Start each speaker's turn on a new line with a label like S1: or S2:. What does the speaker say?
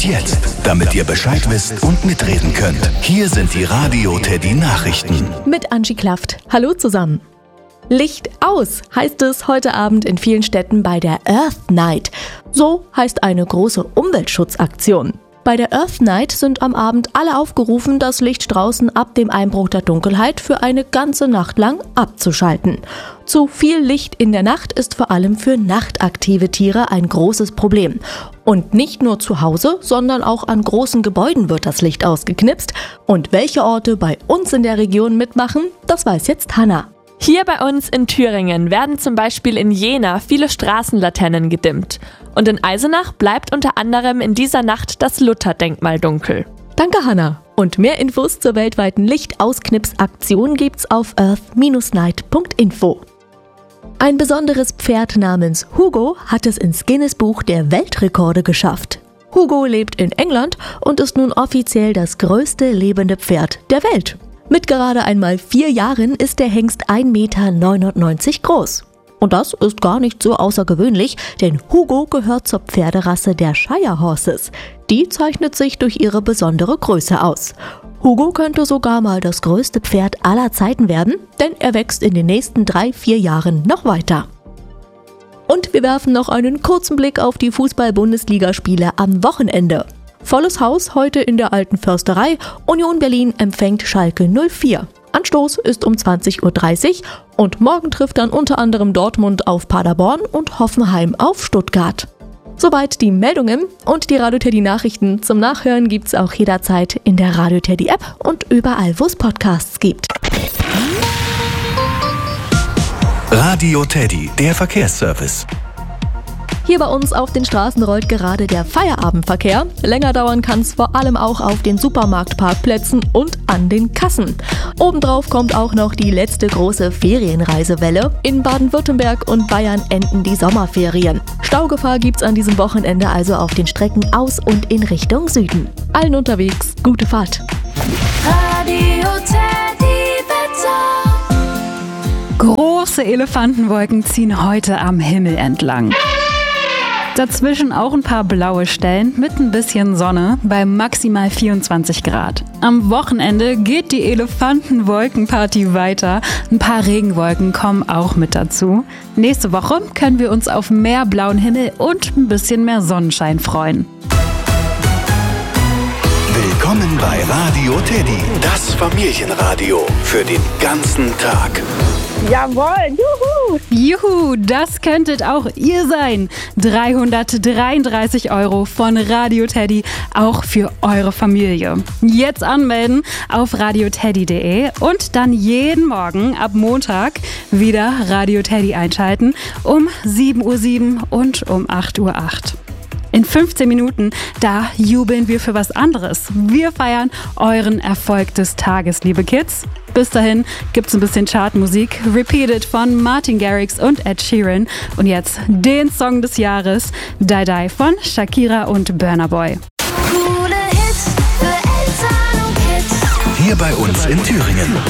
S1: jetzt, damit ihr Bescheid wisst und mitreden könnt. Hier sind die Radio Teddy Nachrichten.
S2: Mit Angie Klaft. Hallo zusammen. Licht aus heißt es heute Abend in vielen Städten bei der Earth Night. So heißt eine große Umweltschutzaktion. Bei der Earth Night sind am Abend alle aufgerufen, das Licht draußen ab dem Einbruch der Dunkelheit für eine ganze Nacht lang abzuschalten. Zu viel Licht in der Nacht ist vor allem für nachtaktive Tiere ein großes Problem. Und nicht nur zu Hause, sondern auch an großen Gebäuden wird das Licht ausgeknipst. Und welche Orte bei uns in der Region mitmachen, das weiß jetzt Hannah.
S3: Hier bei uns in Thüringen werden zum Beispiel in Jena viele Straßenlaternen gedimmt. Und in Eisenach bleibt unter anderem in dieser Nacht das Lutherdenkmal dunkel.
S2: Danke, Hannah. Und mehr Infos zur weltweiten Lichtausknipsaktion gibt's auf earth-night.info. Ein besonderes Pferd namens Hugo hat es ins Guinness-Buch der Weltrekorde geschafft. Hugo lebt in England und ist nun offiziell das größte lebende Pferd der Welt. Mit gerade einmal 4 Jahren ist der Hengst 1,99 Meter groß. Und das ist gar nicht so außergewöhnlich, denn Hugo gehört zur Pferderasse der Shire Horses. Die zeichnet sich durch ihre besondere Größe aus. Hugo könnte sogar mal das größte Pferd aller Zeiten werden, denn er wächst in den nächsten 3-4 Jahren noch weiter. Und wir werfen noch einen kurzen Blick auf die Fußball-Bundesligaspiele am Wochenende. Volles Haus heute in der Alten Försterei. Union Berlin empfängt Schalke 04. Anstoß ist um 20:30 Uhr und morgen trifft dann unter anderem Dortmund auf Paderborn und Hoffenheim auf Stuttgart. Soweit die Meldungen und die Radio Teddy Nachrichten zum Nachhören gibt's auch jederzeit in der Radio Teddy App und überall, wo es Podcasts gibt.
S1: Radio Teddy, der Verkehrsservice.
S2: Hier bei uns auf den Straßen rollt gerade der Feierabendverkehr. Länger dauern kann es vor allem auch auf den Supermarktparkplätzen und an den Kassen. Obendrauf kommt auch noch die letzte große Ferienreisewelle. In Baden-Württemberg und Bayern enden die Sommerferien. Staugefahr gibt's an diesem Wochenende also auf den Strecken aus und in Richtung Süden. Allen unterwegs, gute Fahrt.
S4: Radio Teddy Wetter.
S5: Große Elefantenwolken ziehen heute am Himmel entlang. Dazwischen auch ein paar blaue Stellen mit ein bisschen Sonne bei maximal 24 Grad. Am Wochenende geht die Elefantenwolkenparty weiter. Ein paar Regenwolken kommen auch mit dazu. Nächste Woche können wir uns auf mehr blauen Himmel und ein bisschen mehr Sonnenschein freuen.
S1: Willkommen bei Radio Teddy, das Familienradio für den ganzen Tag.
S6: Jawohl, juhu!
S5: Juhu, das könntet auch ihr sein. 333 € von Radio Teddy, auch für eure Familie. Jetzt anmelden auf radioteddy.de und dann jeden Morgen ab Montag wieder Radio Teddy einschalten um 7:07 Uhr und um 8:08 Uhr. In 15 Minuten, da jubeln wir für was anderes. Wir feiern euren Erfolg des Tages, liebe Kids. Bis dahin gibt's ein bisschen Chartmusik. Repeated von Martin Garrix und Ed Sheeran. Und jetzt den Song des Jahres, Die Die von Shakira und Burna Boy.
S4: Coole Hits für Eltern und Kids.
S1: Hier bei uns in Thüringen.